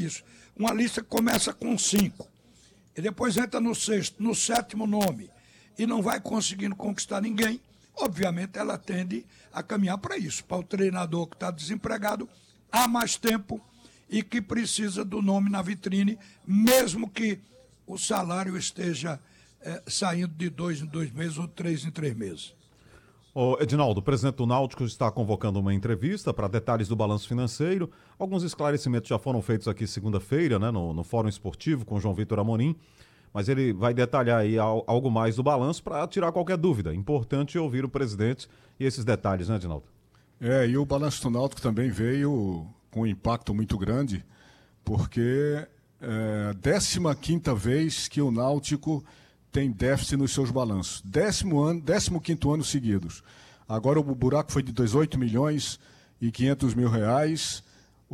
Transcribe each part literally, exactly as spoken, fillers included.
isso. Uma lista que começa com cinco, e depois entra no sexto, no sétimo nome, e não vai conseguindo conquistar ninguém, obviamente ela tende a caminhar para isso, para o treinador que está desempregado há mais tempo e que precisa do nome na vitrine, mesmo que o salário esteja é, saindo de dois em dois meses ou três em três meses. Ô, Edinaldo, o presidente do Náutico está convocando uma entrevista para detalhes do balanço financeiro. Alguns esclarecimentos já foram feitos aqui segunda-feira, né, no, no Fórum Esportivo com o João Vitor Amorim, mas ele vai detalhar aí algo mais do balanço para tirar qualquer dúvida. Importante ouvir o presidente e esses detalhes, né, Edinaldo? É, e o balanço do Náutico também veio com um impacto muito grande, porque é a décima quinta vez que o Náutico tem déficit nos seus balanços. Décimo ano, décimo quinto ano seguidos. Agora o buraco foi de dezoito milhões e quinhentos mil reais.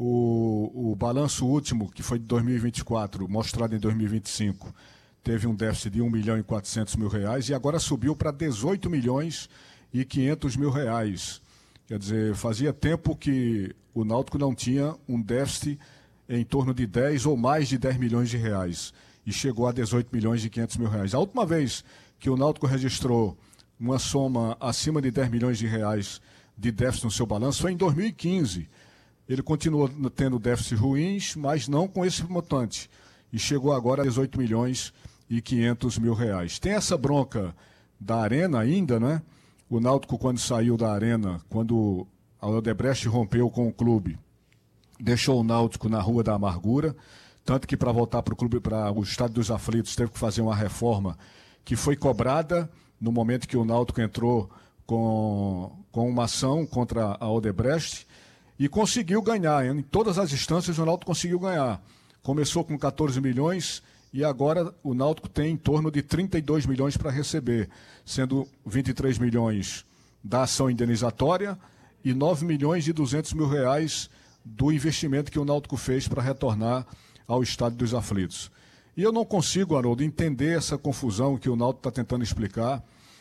O, o balanço último, que foi de dois mil e vinte e quatro, mostrado em dois mil e vinte e cinco, teve um déficit de um milhão e quatrocentos mil reais e agora subiu para dezoito milhões e quinhentos mil reais. Quer dizer, fazia tempo que o Náutico não tinha um déficit em torno de dez ou mais de dez milhões de reais. E chegou a dezoito milhões e quinhentos mil reais. A última vez que o Náutico registrou uma soma acima de dez milhões de reais de déficit no seu balanço foi em dois mil e quinze. Ele continuou tendo déficits ruins, mas não com esse montante. E chegou agora a dezoito milhões e quinhentos mil reais. Tem essa bronca da Arena ainda, né? O Náutico, quando saiu da Arena, quando a Odebrecht rompeu com o clube, deixou o Náutico na Rua da Amargura. Tanto que para voltar para o clube, para o Estádio dos Aflitos, teve que fazer uma reforma que foi cobrada no momento que o Náutico entrou com, com uma ação contra a Odebrecht e conseguiu ganhar. Em todas as instâncias o Náutico conseguiu ganhar. Começou com catorze milhões e agora o Náutico tem em torno de trinta e dois milhões para receber, sendo vinte e três milhões da ação indenizatória e nove milhões e duzentos mil reais do investimento que o Náutico fez para retornar ao Estádio dos Aflitos. E eu não consigo, Haroldo, entender essa confusão que o Náutico está tentando explicar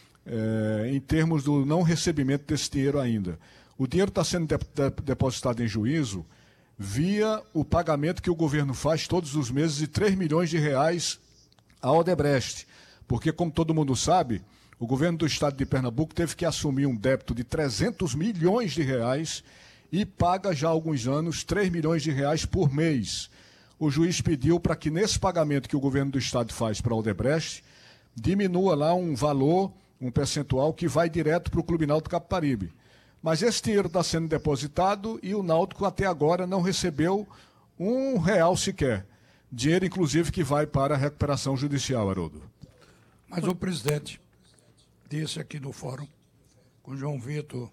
é, em termos do não recebimento desse dinheiro ainda. O dinheiro está sendo de, de, depositado em juízo via o pagamento que o governo faz todos os meses de três milhões de reais à Odebrecht. Porque, como todo mundo sabe, o governo do Estado de Pernambuco teve que assumir um débito de trezentos milhões de reais e paga já há alguns anos três milhões de reais por mês. O juiz pediu para que nesse pagamento que o governo do Estado faz para a Odebrecht, diminua lá um valor, um percentual que vai direto para o Clube Náutico Capibaribe. Mas esse dinheiro está sendo depositado e o Náutico até agora não recebeu um real sequer. Dinheiro, inclusive, que vai para a recuperação judicial, Haroldo. Mas o presidente disse aqui no fórum, com o João Vitor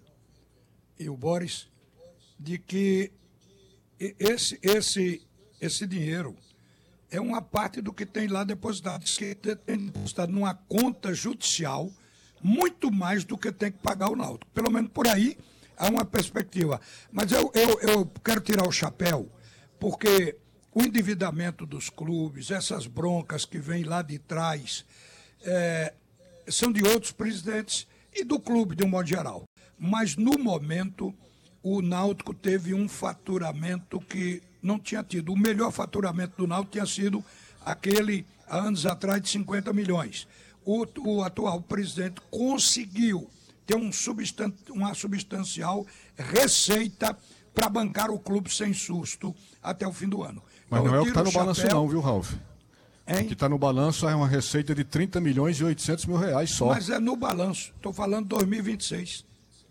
e o Boris, de que esse... esse Esse dinheiro é uma parte do que tem lá depositado, que tem depositado numa conta judicial muito mais do que tem que pagar o Náutico. Pelo menos por aí há uma perspectiva. Mas eu, eu, eu quero tirar o chapéu, porque o endividamento dos clubes, essas broncas que vêm lá de trás, é, são de outros presidentes e do clube de um modo geral. Mas no momento o Náutico teve um faturamento que não tinha tido. O melhor faturamento do Náutico tinha sido aquele, há anos atrás, de cinquenta milhões. O, o atual presidente conseguiu ter um substan uma substancial receita para bancar o clube sem susto até o fim do ano. Mas então, não é o que está no chapéu... balanço não, viu, Ralf? Hein? O que está no balanço é uma receita de trinta milhões e oitocentos mil reais só. Mas é no balanço. Estou falando dois mil e vinte e seis.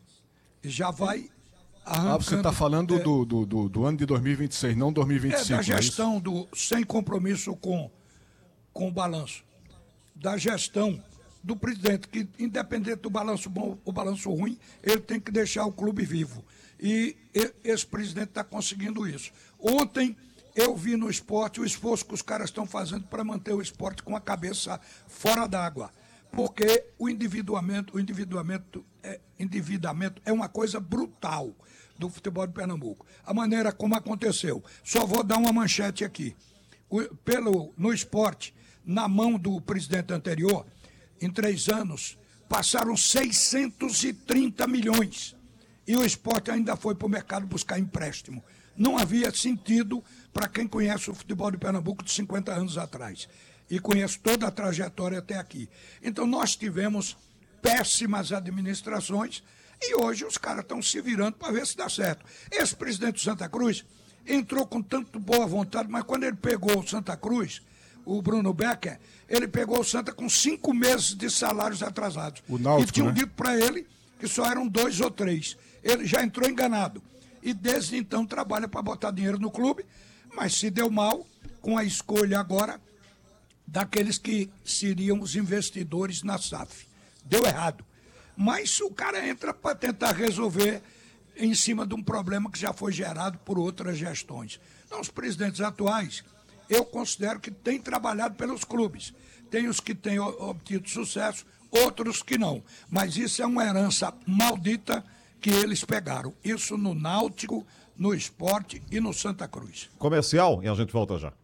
Já vai... Ah, você está falando é, do, do, do, do ano de dois mil e vinte e seis, não dois mil e vinte e cinco. É da gestão, é do, sem compromisso com, com o balanço. Da gestão do presidente, que independente do balanço bom ou balanço ruim, ele tem que deixar o clube vivo. E esse presidente está conseguindo isso. Ontem eu vi no esporte o esforço que os caras estão fazendo para manter o esporte com a cabeça fora d'água. Porque o endividamento, o endividamento, é, endividamento é uma coisa brutal do futebol de Pernambuco. A maneira como aconteceu. Só vou dar uma manchete aqui. O, pelo, no esporte, na mão do presidente anterior, em três anos, passaram seiscentos e trinta milhões. E o esporte ainda foi para o mercado buscar empréstimo. não havia sentido para quem conhece o futebol de Pernambuco de cinquenta anos atrás. E conheço toda a trajetória até aqui. Então nós tivemos péssimas administrações e hoje os caras estão se virando para ver se dá certo. Esse presidente do Santa Cruz entrou com tanto boa vontade, mas quando ele pegou o Santa Cruz, o Bruno Becker, ele pegou o Santa com cinco meses de salários atrasados. O Náutico, e tinham né? dito para ele que só eram dois ou três. Ele já entrou enganado. E desde então trabalha para botar dinheiro no clube, mas se deu mal com a escolha agora daqueles que seriam os investidores na S A F. Deu errado. Mas o cara entra para tentar resolver em cima de um problema que já foi gerado por outras gestões. Então, os presidentes atuais, eu considero que têm trabalhado pelos clubes. Tem os que têm obtido sucesso, outros que não. Mas isso é uma herança maldita que eles pegaram. Isso no Náutico, no Sport e no Santa Cruz. Comercial e a gente volta já.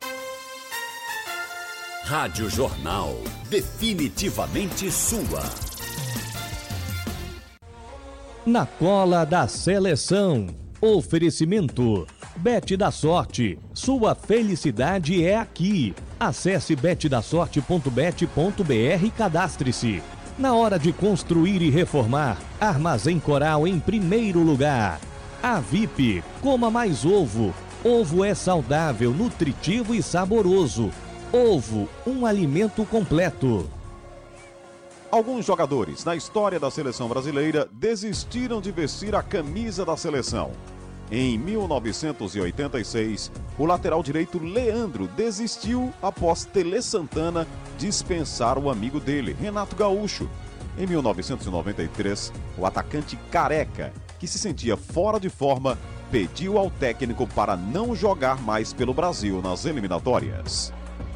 Rádio Jornal, definitivamente sua. Na cola da seleção. Oferecimento. Bet da Sorte. Sua felicidade é aqui. Acesse bet da sorte ponto bet ponto br e cadastre-se. Na hora de construir e reformar, Armazém Coral em primeiro lugar. A V I P, coma mais ovo. Ovo é saudável, nutritivo e saboroso. Ovo, um alimento completo. Alguns jogadores na história da seleção brasileira desistiram de vestir a camisa da seleção. Em mil novecentos e oitenta e seis, o lateral direito Leandro desistiu após Tele Santana dispensar o amigo dele, Renato Gaúcho. Em mil novecentos e noventa e três, o atacante Careca, que se sentia fora de forma, pediu ao técnico para não jogar mais pelo Brasil nas eliminatórias.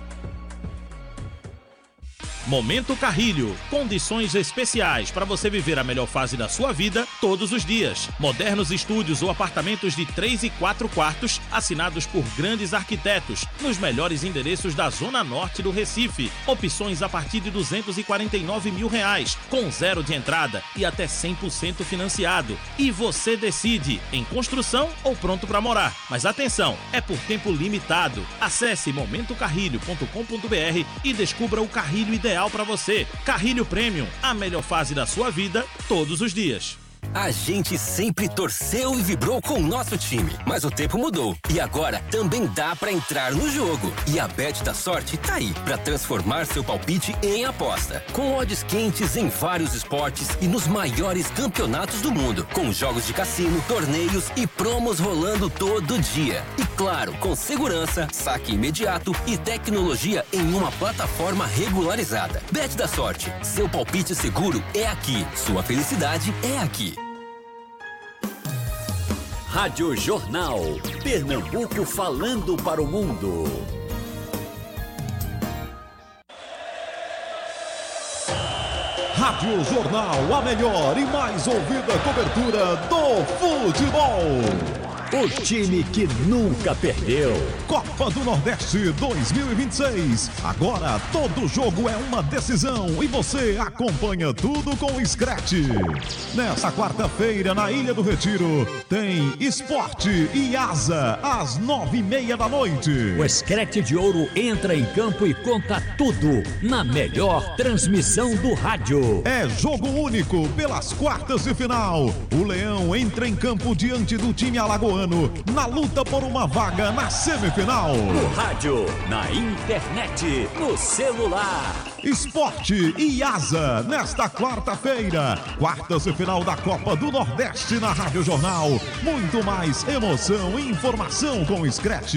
Momento Carrilho. Condições especiais para você viver a melhor fase da sua vida todos os dias. Modernos estúdios ou apartamentos de três e quatro quartos, assinados por grandes arquitetos, nos melhores endereços da Zona Norte do Recife. Opções a partir de duzentos e quarenta e nove mil reais, com zero de entrada e até cem por cento financiado. E você decide, em construção ou pronto para morar. Mas atenção, é por tempo limitado. Acesse momento carrilho ponto com ponto br e descubra o carrilho ideal para você. Carrilho Premium, a melhor fase da sua vida, todos os dias. A gente sempre torceu e vibrou com o nosso time, mas o tempo mudou e agora também dá pra entrar no jogo. E a Bet da Sorte tá aí pra transformar seu palpite em aposta, com odds quentes em vários esportes e nos maiores campeonatos do mundo, com jogos de cassino, torneios e promos rolando todo dia. E claro, com segurança, saque imediato e tecnologia em uma plataforma regularizada. Bet da Sorte, seu palpite seguro é aqui, sua felicidade é aqui. Rádio Jornal, Pernambuco falando para o mundo. Rádio Jornal, a melhor e mais ouvida cobertura do futebol. O time que nunca perdeu. Copa do Nordeste dois mil e vinte e seis. Agora todo jogo é uma decisão e você acompanha tudo com o Scratch. Nesta quarta-feira, na Ilha do Retiro, tem Esporte e Asa, às nove e meia da noite. O Scratch de Ouro entra em campo e conta tudo na melhor transmissão do rádio. É jogo único pelas quartas de final. O Leão entra em campo diante do time alagoano na luta por uma vaga na semifinal. No rádio, na internet, no celular. Esporte e Asa, nesta quarta-feira. Quartas de final da Copa do Nordeste na Rádio Jornal. Muito mais emoção e informação com o Scratch.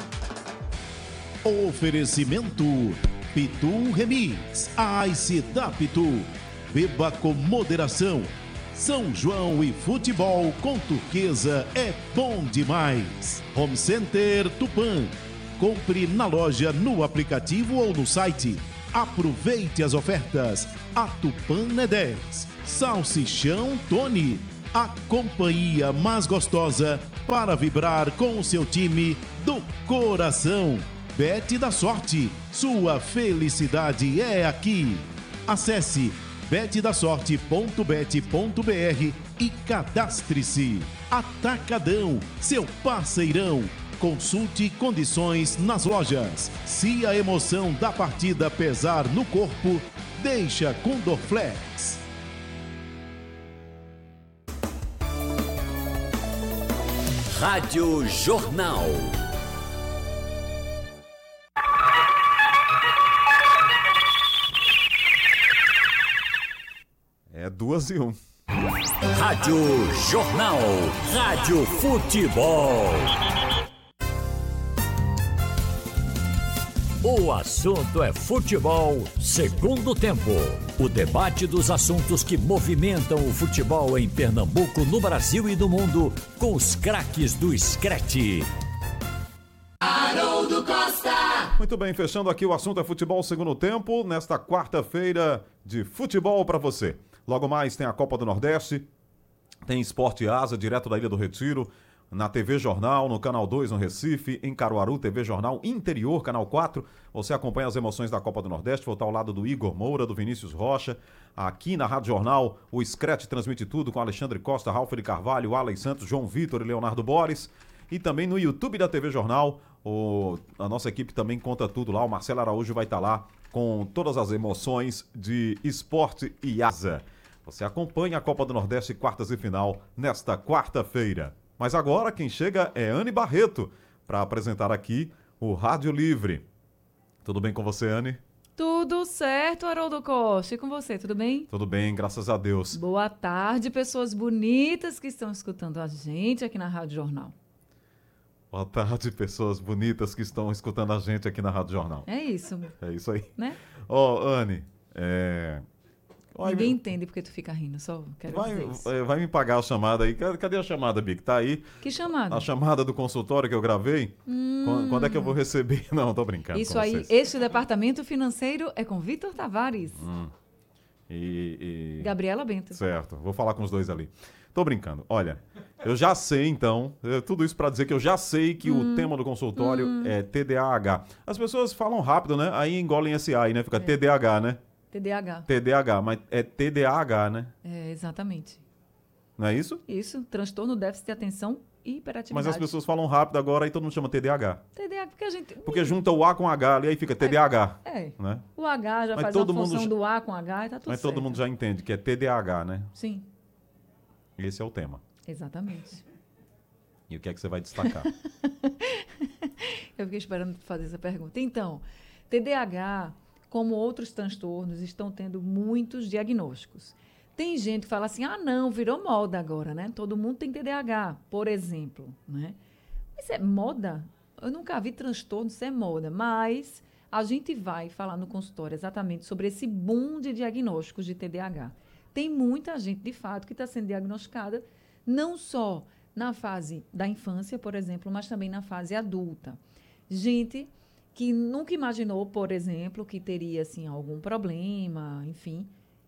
Oferecimento Pitu Remix. Ice da Pitu. Beba com moderação. São João e futebol com Turquesa é bom demais. Home Center Tupã. Compre na loja, no aplicativo ou no site. Aproveite as ofertas. A Tupã é dez. Salsichão Tony. A companhia mais gostosa para vibrar com o seu time do coração. Bet da Sorte. Sua felicidade é aqui. Acesse bet da sorte ponto bet ponto br e cadastre-se. Atacadão, seu parceirão. Consulte condições nas lojas. Se a emoção da partida pesar no corpo, deixa com Dorflex. Rádio Jornal. É duas e um. Rádio Jornal. Rádio Futebol. O assunto é futebol, segundo tempo. O debate dos assuntos que movimentam o futebol em Pernambuco, no Brasil e no mundo, com os craques do Screte. Haroldo Costa. Muito bem, fechando aqui o assunto é futebol, segundo tempo, nesta quarta-feira de futebol para você. Logo mais tem a Copa do Nordeste, tem Esporte Asa, direto da Ilha do Retiro, na T V Jornal, no Canal dois no Recife, em Caruaru, T V Jornal Interior, Canal quatro. Você acompanha as emoções da Copa do Nordeste, vou estar ao lado do Igor Moura, do Vinícius Rocha. Aqui na Rádio Jornal, o Screte transmite tudo com Alexandre Costa, Ralf de Carvalho, Alex Santos, João Vitor e Leonardo Boris. E também no YouTube da T V Jornal, o, a nossa equipe também conta tudo lá. O Marcelo Araújo vai estar lá com todas as emoções de Esporte e Asa. Você acompanha a Copa do Nordeste, quartas e final, nesta quarta-feira. Mas agora quem chega é Anne Barreto, para apresentar aqui o Rádio Livre. Tudo bem com você, Anne? Tudo certo, Haroldo Costa. E com você, tudo bem? Tudo bem, graças a Deus. Boa tarde, pessoas bonitas que estão escutando a gente aqui na Rádio Jornal. Boa tarde, pessoas bonitas que estão escutando a gente aqui na Rádio Jornal. É isso. É isso aí. Né? Ó, oh, Anne, é... Ninguém vai... entende porque tu fica rindo, só quero vai, dizer isso. Vai me pagar a chamada aí. Cadê a chamada, Bic? Tá aí? Que chamada? A chamada do consultório que eu gravei. Hum... Quando, quando é que eu vou receber? Não, tô brincando. Isso aí, vocês. Este departamento financeiro é com Vitor Tavares. Hum. E, e... Gabriela Bento. Certo, vou falar com os dois ali. Tô brincando. Olha, eu já sei, então, tudo isso para dizer que eu já sei que hum. o tema do consultório hum. é T D A H. As pessoas falam rápido, né? Aí engolem esse A aí, né? Fica é. T D A H, né? T D A H. T D A H, mas é T D A H, né? É, exatamente. Não é isso? Isso, transtorno, déficit de atenção e hiperatividade. Mas as pessoas falam rápido agora e todo mundo chama T D A H. T D A H, porque a gente... Porque junta o A com H ali, aí fica T D A H. É, né? O H já mas faz todo a função mundo... do A com H e tá tudo mas certo. Mas todo mundo já entende que é T D A H, né? Sim. Esse é o tema. Exatamente. E o que é que você vai destacar? Eu fiquei esperando fazer essa pergunta. Então, T D A H... como outros transtornos, estão tendo muitos diagnósticos. Tem gente que fala assim, ah, não, virou moda agora, né? Todo mundo tem T D A H, por exemplo, né? Mas é moda? Eu nunca vi transtorno ser moda, mas a gente vai falar no consultório exatamente sobre esse boom de diagnósticos de T D A H. Tem muita gente, de fato, que está sendo diagnosticada, não só na fase da infância, por exemplo, mas também na fase adulta. Gente... que nunca imaginou, por exemplo, que teria assim, algum problema, enfim.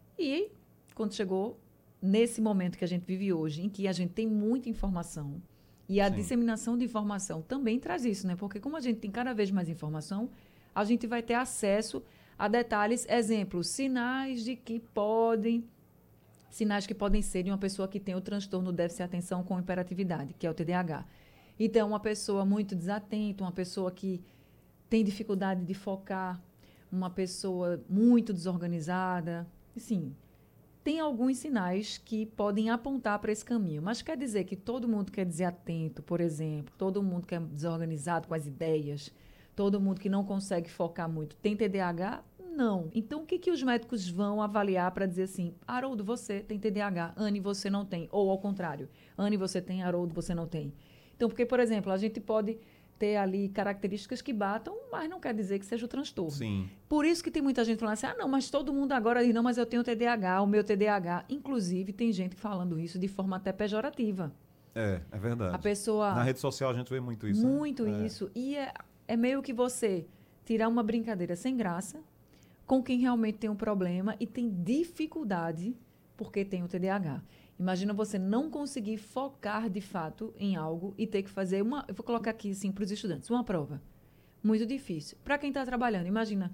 E quando chegou nesse momento que a gente vive hoje, em que a gente tem muita informação, e a Sim. disseminação de informação também traz isso, né? Porque como a gente tem cada vez mais informação, a gente vai ter acesso a detalhes, exemplos, sinais de que podem, sinais que podem ser de uma pessoa que tem o transtorno déficit de atenção com hiperatividade, que é o T D A H. Então, uma pessoa muito desatenta, uma pessoa que tem dificuldade de focar, uma pessoa muito desorganizada. Sim, tem alguns sinais que podem apontar para esse caminho. Mas quer dizer que todo mundo quer dizer atento, por exemplo, todo mundo que é desorganizado com as ideias, todo mundo que não consegue focar muito tem T D A H? Não. Então, o que, que os médicos vão avaliar para dizer assim, Haroldo, você tem T D A H, Anne, você não tem. Ou ao contrário, Anne, você tem, Haroldo, você não tem. Então, porque, por exemplo, a gente pode... ter ali características que batam, mas não quer dizer que seja o transtorno. Sim. Por isso que tem muita gente falando assim, ah, não, mas todo mundo agora diz, não, mas eu tenho T D A H, o meu T D A H. Inclusive, tem gente falando isso de forma até pejorativa. É, é verdade. A pessoa... Na rede social a gente vê muito isso. Muito né? isso. É. E é, é meio que você tirar uma brincadeira sem graça com quem realmente tem um problema e tem dificuldade porque tem o T D A H. Imagina você não conseguir focar, de fato, em algo e ter que fazer uma... Eu vou colocar aqui, assim, para os estudantes, uma prova. Muito difícil. Para quem está trabalhando, imagina,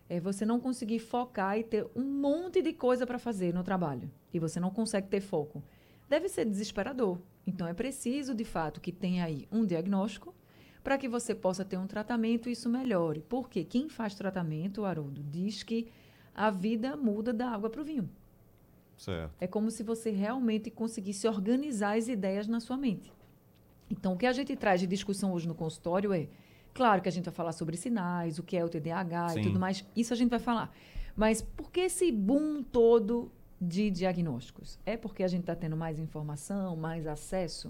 é você não conseguir focar e ter um monte de coisa para fazer no trabalho. E você não consegue ter foco. Deve ser desesperador. Então, é preciso, de fato, que tenha aí um diagnóstico para que você possa ter um tratamento e isso melhore. Porque quem faz tratamento, Haroldo, diz que a vida muda da água para o vinho. Certo. É como se você realmente conseguisse organizar as ideias na sua mente. Então, o que a gente traz de discussão hoje no consultório é, claro que a gente vai falar sobre sinais, o que é o T D A H Sim. e tudo mais, isso a gente vai falar. Mas por que esse boom todo de diagnósticos? É porque a gente está tendo mais informação, mais acesso?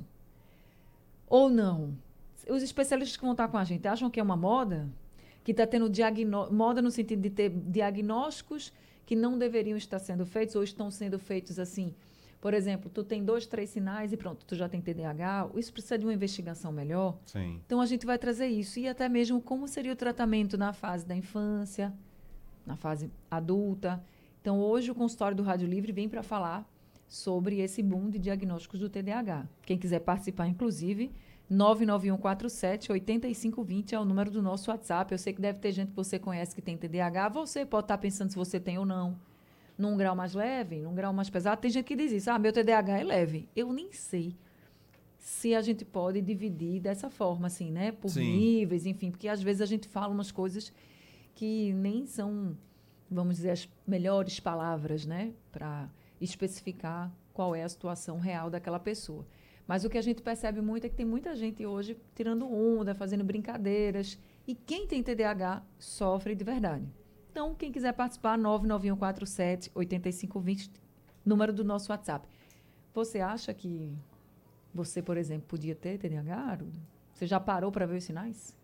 Ou não? Os especialistas que vão estar com a gente acham que é uma moda? Que está tendo diagnó- moda no sentido de ter diagnósticos que não deveriam estar sendo feitos ou estão sendo feitos assim. Por exemplo, tu tem dois, três sinais e pronto, tu já tem T D A H. Isso precisa de uma investigação melhor. Sim. Então, a gente vai trazer isso. E até mesmo como seria o tratamento na fase da infância, na fase adulta. Então, hoje o consultório do Rádio Livre vem para falar sobre esse boom de diagnósticos do T D A H. Quem quiser participar, inclusive, nove nove um quatro sete, oito cinco dois zero é o número do nosso WhatsApp. Eu sei que deve ter gente que você conhece que tem T D A H. Você pode estar pensando se você tem ou não. Num grau mais leve, num grau mais pesado. Tem gente que diz isso, ah, meu T D A H é leve. Eu nem sei se a gente pode dividir dessa forma, assim, né? Por Sim. níveis, enfim. Porque às vezes a gente fala umas coisas que nem são, vamos dizer, as melhores palavras, né? Para especificar qual é a situação real daquela pessoa. Mas o que a gente percebe muito é que tem muita gente hoje tirando onda, fazendo brincadeiras. E quem tem T D A H sofre de verdade. Então, quem quiser participar, nove nove um quatro sete, oito cinco dois zero, número do nosso WhatsApp. Você acha que você, por exemplo, podia ter T D A H, Haroldo? Você já parou para ver os sinais?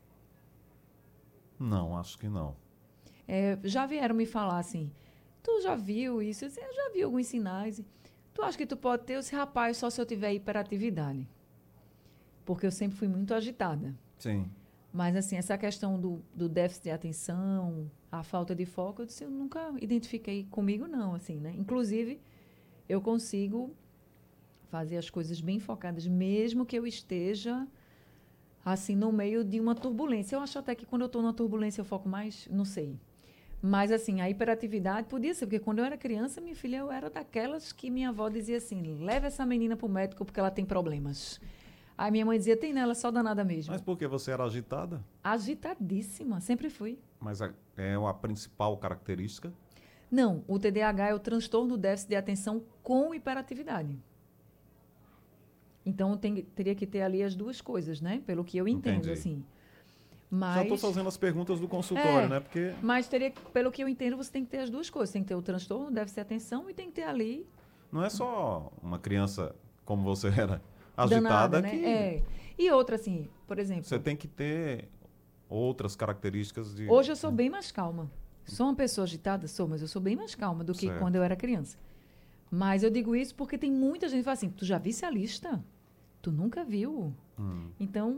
Não, acho que não. É, já vieram me falar assim, tu já viu isso? Eu, disse, eu já vi alguns sinais. Tu acha que tu pode ter? Eu disse, rapaz, só se eu tiver hiperatividade. Porque eu sempre fui muito agitada. Sim. Mas, assim, essa questão do, do déficit de atenção, a falta de foco, eu disse, eu nunca identifiquei comigo, não, assim, né? Inclusive, eu consigo fazer as coisas bem focadas, mesmo que eu esteja, assim, no meio de uma turbulência. Eu acho até que quando eu estou na turbulência eu foco mais, não sei. Mas, assim, a hiperatividade podia ser, porque quando eu era criança, minha filha, eu era daquelas que minha avó dizia assim, leva essa menina para o médico porque ela tem problemas. Aí minha mãe dizia, tem nela, só danada mesmo. Mas por que você era agitada? Agitadíssima, sempre fui. Mas a- é a principal característica? Não, o T D A H é o transtorno do déficit de atenção com hiperatividade. Então, tem, teria que ter ali as duas coisas, né? Pelo que eu entendo, Entendi. assim. Já Mas, estou fazendo as perguntas do consultório, É. né? Porque mas teria, que- pelo que eu entendo, você tem que ter as duas coisas. Tem que ter o transtorno, do déficit de atenção e tem que ter ali... não é só uma criança como você era, agitada, danada, né? que É. E outra, assim, por exemplo... você tem que ter outras características de... Hoje eu sou bem mais calma. Sou uma pessoa agitada? Sou, mas eu sou bem mais calma do que Certo. quando eu era criança. Mas eu digo isso porque tem muita gente que fala assim, tu já visse a lista? Tu nunca viu? Hum. Então,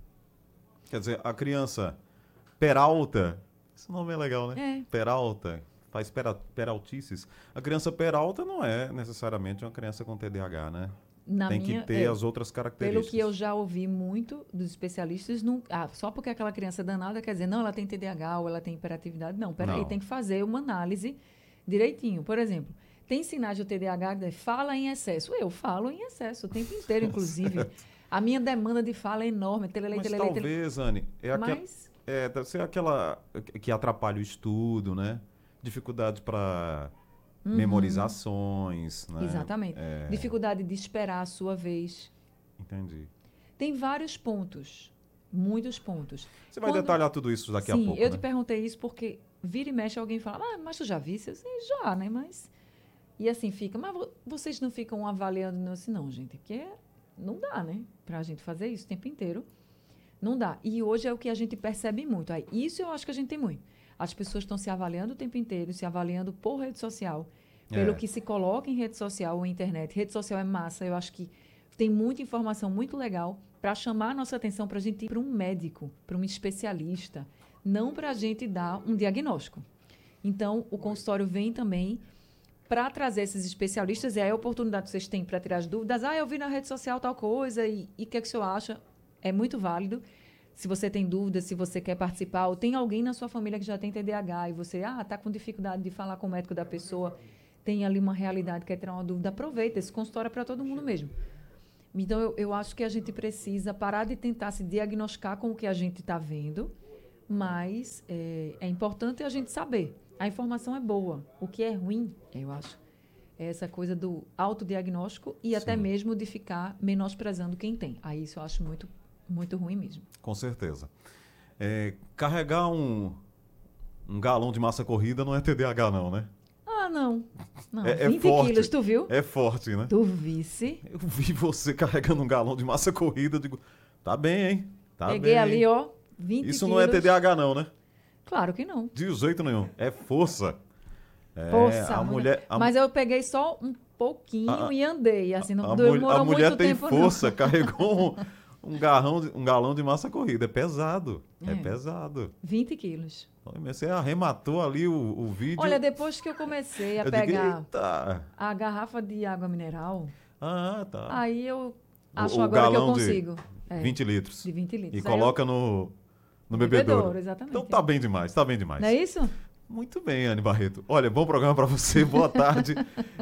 Quer dizer, a criança peralta, esse nome é legal, né? É. Peralta, faz pera, peraltices. A criança peralta não é necessariamente uma criança com T D A H, né? na Tem minha... que ter é, as outras Pelo características. que eu já ouvi muito dos especialistas, não, ah, só porque aquela criança é danada quer dizer, não, ela tem T D A H ou ela tem hiperatividade. Não, peraí, Não. tem que fazer uma análise direitinho. Por exemplo, tem sinais do T D A H que fala em excesso. Eu falo em excesso o tempo inteiro, inclusive. A minha demanda de fala é enorme. Telele, Mas telele, telele. talvez, Anne, é, aquela, Mas, é deve ser aquela que atrapalha o estudo, né? Dificuldade para memorizações, né? exatamente. É, Dificuldade de esperar a sua vez. entendi. Tem vários pontos. Muitos pontos. Você vai Quando- detalhar tudo isso daqui Sim, a pouco, eu né? te perguntei isso porque vira e mexe alguém fala, ah, mas tu já visse? Eu sei, já, né? Mas... E assim fica, mas vo- vocês não ficam avaliando não, assim, não, gente, porque não dá, né? Pra gente fazer isso o tempo inteiro. Não dá. E hoje é o que a gente percebe muito. Aí, isso eu acho que a gente tem muito. As pessoas estão se avaliando o tempo inteiro, se avaliando por rede social, pelo É. que se coloca em rede social ou internet. Rede social é massa, eu acho que tem muita informação muito legal para chamar a nossa atenção para a gente ir para um médico, para um especialista, não para a gente dar um diagnóstico. Então, o consultório vem também para trazer esses especialistas, e aí a oportunidade que vocês têm para tirar as dúvidas. Ah, eu vi na rede social tal coisa, e o que é que o senhor acha? É muito válido. Se você tem dúvidas, se você quer participar, ou tem alguém na sua família que já tem T D A H e você ah, está com dificuldade de falar com o médico da pessoa, tem ali uma realidade, quer tirar uma dúvida, aproveita. Esse consultório é para todo mundo mesmo. Então, eu, eu acho que a gente precisa parar de tentar se diagnosticar com o que a gente está vendo, mas é, é importante a gente saber. A informação é boa. O que é ruim, eu acho, é essa coisa do autodiagnóstico e Sim. até mesmo de ficar menosprezando quem tem. Aí isso eu acho muito, muito ruim mesmo. Com certeza. É, carregar um, um galão de massa corrida não é T D A H não, né? Ah, não. não. É, é vinte forte. quilos, tu viu? É forte, né? Tu visse. Eu vi você carregando um galão de massa corrida, eu digo, tá bem, hein? Tá Peguei bem. ali, ó, vinte Isso quilos. não é T D A H não, né? Claro que não. De jeito nenhum. É força. É, Força. a mulher, a, Mas eu peguei só um pouquinho a, e andei. Assim, não a, demorou a mulher muito tem tempo, força, não. carregou um, um, garrão, um galão de massa corrida. É pesado. É, É. pesado. vinte quilos. Você arrematou ali o, o vídeo. Olha, depois que eu comecei a eu pegar digo, Eita. a garrafa de água mineral, ah, tá. aí eu acho o, o agora que eu galão consigo. De É, vinte litros. de vinte litros. E Aí coloca eu... no, no bebedouro. bebedouro. Exatamente. Então tá bem demais, tá bem demais. Não é isso? Muito bem, Anne Barreto. Olha, bom programa pra você, boa tarde.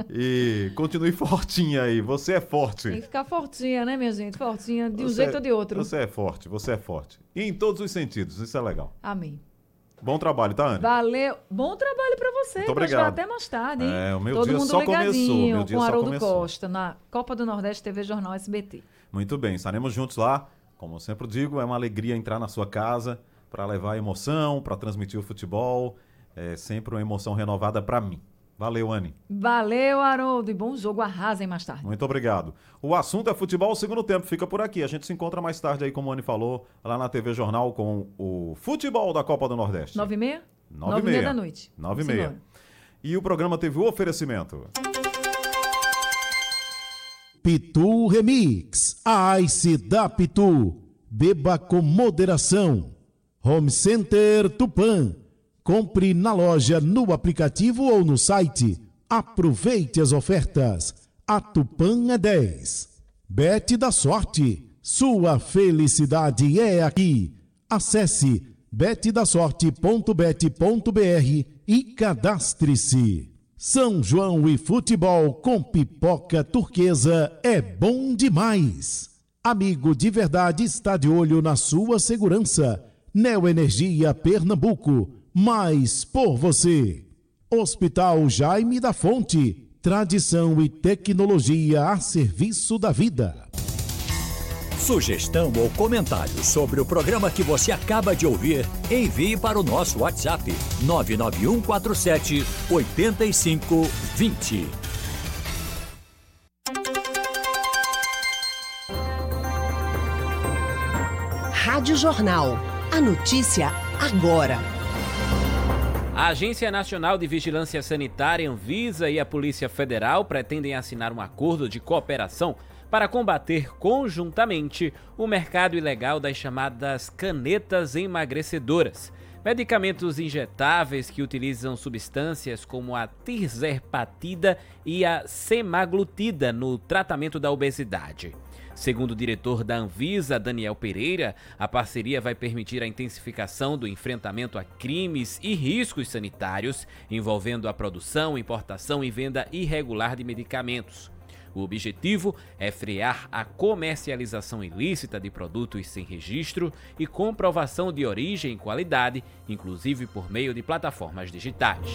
E continue fortinha aí, você é forte. Tem que ficar fortinha, né, minha gente? Fortinha de um Você- jeito ou de outro. Você é forte, você é forte. E em todos os sentidos, isso é legal. Amém. Bom trabalho, tá, Anne? Valeu. Bom trabalho pra você. Muito Nós obrigado. vai até mais tarde, hein? É, o meu Todo dia mundo só ligadinho começou, meu dia com só Haroldo começou. Costa na Copa do Nordeste T V Jornal S B T. Muito bem, estaremos juntos lá. Como eu sempre digo, é uma alegria entrar na sua casa para levar emoção, para transmitir o futebol. É sempre uma emoção renovada para mim. Valeu, Anne. Valeu, Haroldo. E bom jogo. Arrasem mais tarde. Muito obrigado. O assunto é futebol, o segundo tempo fica por aqui. A gente se encontra mais tarde aí, como a Anne falou, lá na T V Jornal com o futebol da Copa do Nordeste. Nove e meia? Nove Nove e meia da noite. Nove e Vamos meia. embora. E o programa teve o oferecimento. Pitu Remix, Ice da Pitu, beba com moderação. Home Center Tupã, compre na loja, no aplicativo ou no site. Aproveite as ofertas. A Tupã é dez. Bet da Sorte, sua felicidade é aqui. Acesse bet da sorte ponto bet ponto br e cadastre-se. São João e futebol com pipoca turquesa é bom demais. Amigo de verdade está de olho na sua segurança. Neoenergia Pernambuco, mais por você. Hospital Jaime da Fonte, tradição e tecnologia a serviço da vida. Sugestão ou comentário sobre o programa que você acaba de ouvir, envie para o nosso WhatsApp nove nove um quatro sete oito cinco dois zero. Rádio Jornal. A notícia agora. A Agência Nacional de Vigilância Sanitária, Anvisa, e a Polícia Federal pretendem assinar um acordo de cooperação para combater conjuntamente o mercado ilegal das chamadas canetas emagrecedoras, medicamentos injetáveis que utilizam substâncias como a tirzepatida e a semaglutida no tratamento da obesidade. Segundo o diretor da Anvisa, Daniel Pereira, a parceria vai permitir a intensificação do enfrentamento a crimes e riscos sanitários envolvendo a produção, importação e venda irregular de medicamentos. O objetivo é frear a comercialização ilícita de produtos sem registro e comprovação de origem e qualidade, inclusive por meio de plataformas digitais.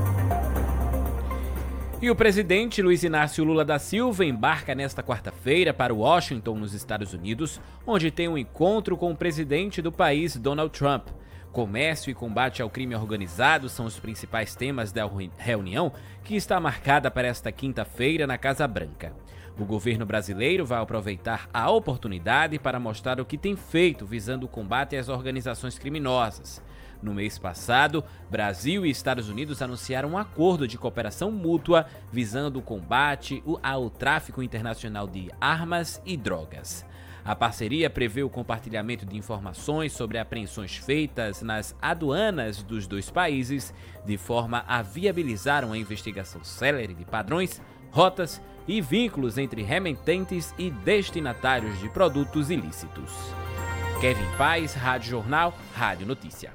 E o presidente Luiz Inácio Lula da Silva embarca nesta quarta-feira para Washington, nos Estados Unidos, onde tem um encontro com o presidente do país, Donald Trump. Comércio e combate ao crime organizado são os principais temas da reunião, que está marcada para esta quinta-feira na Casa Branca. O governo brasileiro vai aproveitar a oportunidade para mostrar o que tem feito visando o combate às organizações criminosas. No mês passado, Brasil e Estados Unidos anunciaram um acordo de cooperação mútua visando o combate ao tráfico internacional de armas e drogas. A parceria prevê o compartilhamento de informações sobre apreensões feitas nas aduanas dos dois países, de forma a viabilizar uma investigação célere de padrões, rotas e vínculos entre remetentes e destinatários de produtos ilícitos. Kevin Paz, Rádio Jornal, Rádio Notícia.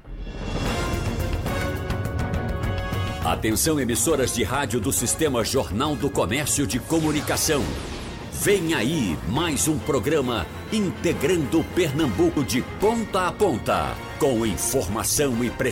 Atenção, emissoras de rádio do Sistema Jornal do Comércio de Comunicação. Vem aí mais um programa integrando Pernambuco de ponta a ponta, com informação e prestação.